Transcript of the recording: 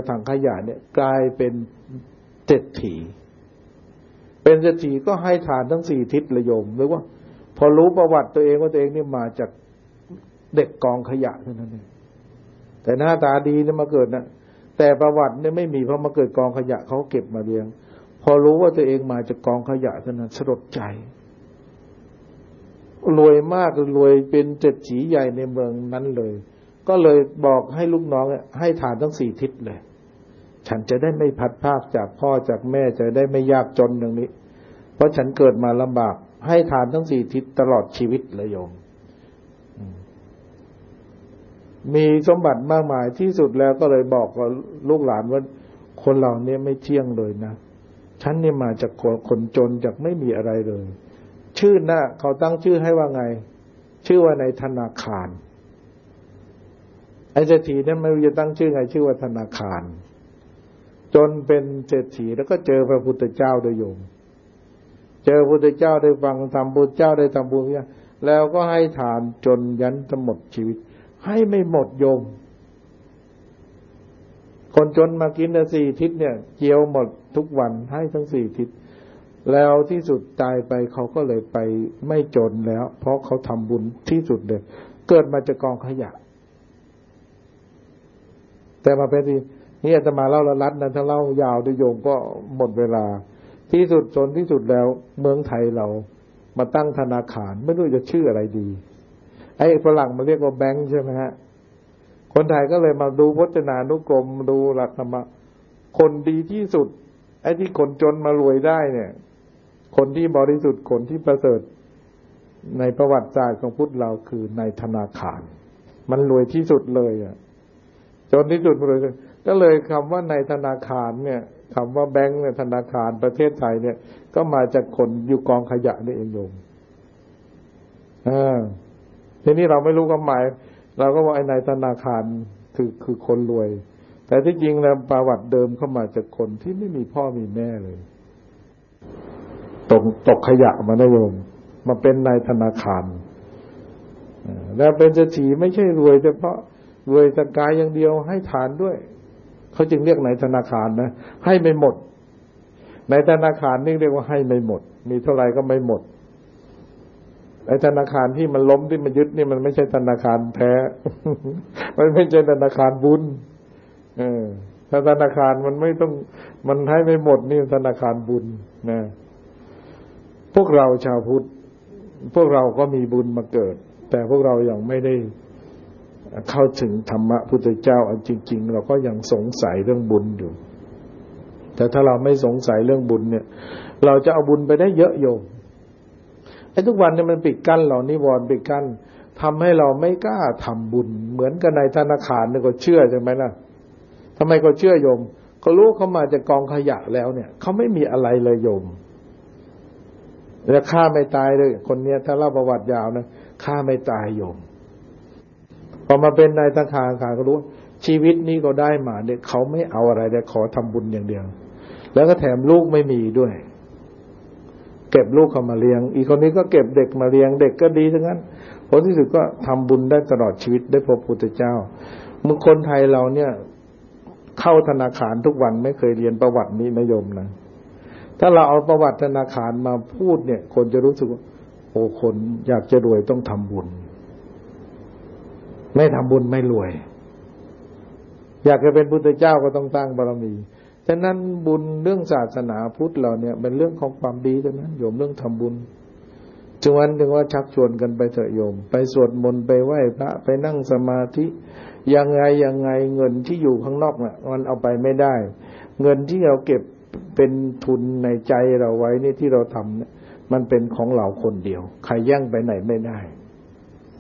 ถังขยะเนี่ยกลายเป็นเศรษฐีเป็นเศรษฐีก็ให้ทานทั้ง4ทิศเลยโยมหรือว่าพอรู้ประวัติตัวเองว่าตัวเองนี่มาจากเด็กกองขยะเท่านั้นเองแต่หน้าตาดีเนี่ยมาเกิดนะแต่ประวัติเนี่ยไม่มีเพราะมาเกิดกองขยะเขาเก็บมาเลี้ยงพอรู้ว่าตัวเองมาจากกองขยะเท่านั้นสลดใจรวยมากรวยเป็นเศรษฐีใหญ่ในเมืองนั้นเลยก็เลยบอกให้ลูกน้องให้ทานทั้ง4ทิศเลยฉันจะได้ไม่พัดภาคจากพ่อจากแม่จะได้ไม่ยากจนอย่างนี้เพราะฉันเกิดมาลำบากให้ทานทั้ง4ทิศตลอดชีวิตเลยโยมมีสมบัติมากมายที่สุดแล้วก็เลยบอกกับลูกหลานว่าคนเราเนี่ยไม่เที่ยงเลยนะฉันเนี่ยมาจากคนจนจากไม่มีอะไรเลยชื่อหน้าเขาตั้งชื่อให้ว่าไงชื่อว่าในธนาคารไอ้เศรษฐีนั้นไม่รู้จะตั้งชื่อไงชื่อว่าธนาคารจนเป็นเศรษฐีแล้วก็เจอพระพุทธเจ้าโดยโยมเจอพระพุทธเจ้าได้ฟังธรรมพุทธเจ้าได้ทำบุญแล้วก็ให้ทานจนยันจะหมดชีวิตให้ไม่หมดโยมคนจนมากิน4ทิศเนี่ยเกี่ยวหมดทุกวันให้ทั้ง4ทิศแล้วที่สุดตายไปเขาก็เลยไปไม่จนแล้วเพราะเขาทำบุญที่สุดเลยเกิดมาจากกองขยะแต่มาเป็นนี่อาตมาเล่าละลัดนะถ้าเล่ายาวด้วยโยมก็หมดเวลาที่สุดจนที่สุดแล้วเมืองไทยเรามาตั้งธนาคารไม่รู้จะชื่ออะไรดีไอ้ฝรั่งมาเรียกว่าแบงค์ใช่ไหมฮะคนไทยก็เลยมาดูพจนานุกรมดูหลักธรรมะคนดีที่สุดไอ้ที่คนจนมารวยได้เนี่ยคนที่บริสุทธิ์คนที่ประเสริฐในประวัติศาสตร์ของพุทธเราคือในธนาคารมันรวยที่สุดเลยอ่ะจนที่สุดเลยก็เลยคำว่าในธนาคารเนี่ยคำว่าแบงค์เนี่ยธนาคารประเทศไทยเนี่ยก็มาจากคนอยู่กองขยะนี่เองโยมทีนี้เราไม่รู้ความหมายเราก็ว่าไอ้ในธนาคารคือคนรวยแต่ที่จริงแล้วประวัติเดิมเข้ามาจากคนที่ไม่มีพ่อมีแม่เลยตกขยะมาได้โยมมาเป็นในธนาคารแล้วเป็นเศรษฐีไม่ใช่รวยเฉพาะรวยทางกายอย่างเดียวให้ทานด้วยเขาจึงเรียกในธนาคารนะให้ไม่หมดในธนาคารนี่เรียกว่าให้ไม่หมดมีเท่าไหร่ก็ไม่หมดไอ้ธนาคารที่มันล้มที่มันยึดนี่มันไม่ใช่ธนาคารแท้ มันไม่ใช่ธนาคารบุญถ้าธนาคารมันไม่ต้องมันให้ไม่หมดนี่ธนาคารบุญนะพวกเราชาวพุทธพวกเราก็มีบุญมาเกิดแต่พวกเรายังไม่ได้เข้าถึงธรรมะพุทธเจ้าอันจริงๆเราก็ยังสงสัยเรื่องบุญอยู่แต่ถ้าเราไม่สงสัยเรื่องบุญเนี่ยเราจะเอาบุญไปได้เยอะโยมไอ้ทุกวันเนี่ยมันปิดกั้นเรานิวรณ์ปิดกั้นทำให้เราไม่กล้าทำบุญเหมือนกับในธนาคารเนี่ยก็เชื่อใช่ไหมล่ะทำไมก็เชื่อโยมเขารู้เขามาจากกองขยะแล้วเนี่ยเขาไม่มีอะไรเลยโยมแล้วฆ่าไม่ตายเลยคนเนี้ยถ้าเล่าประวัติยาวนะฆ่าไม่ตายโยมพอมาเป็นนายธนาคารก็รู้ชีวิตนี้ก็ได้มาเนี่ยเขาไม่เอาอะไรแต่ขอทำบุญอย่างเดียวแล้วก็แถมลูกไม่มีด้วยเก็บลูกเขามาเลี้ยงอีกคนนี้ก็เก็บเด็กมาเลี้ยงเด็กก็ดีทั้งนั้นผลที่สุดก็ทำบุญได้ตลอดชีวิตได้พบพุทธเจ้าเมื่อคนไทยเราเนี่ยเข้าธนาคารทุกวันไม่เคยเรียนประวัตินี้นะโยมนะถ้าเราเอาประวัติธนาคารมาพูดเนี่ยคนจะรู้สึกว่าโอ้คนอยากจะรวยต้องทำบุญไม่ทำบุญไม่รวยอยากจะเป็นพุทธเจ้าก็ต้องสร้างบารมีฉะนั้นบุญเรื่องศาสนาพุทธเราเนี่ยเป็นเรื่องของความดีทั้งนั้นโยมเรื่องทำบุญจึงว่าชักชวนกันไปเถอะโยมไปสวดมนต์ไปไหว้พระไปนั่งสมาธิยังไงเงินที่อยู่ข้างนอกน่ะมันเอาไปไม่ได้เงินที่เราเก็บเป็นทุนในใจเราไว้นี่ที่เราทำเนี่ยมันเป็นของเราคนเดียวใครแย่งไปไหนไม่ได้